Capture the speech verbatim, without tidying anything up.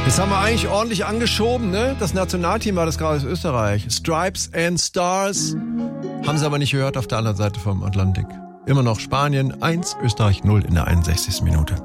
Jetzt haben wir eigentlich ordentlich angeschoben, ne? Das Nationalteam war das gerade aus Österreich. Stripes and Stars. Haben sie aber nicht gehört auf der anderen Seite vom Atlantik. Immer noch Spanien eins, Österreich null in der einundsechzigsten Minute.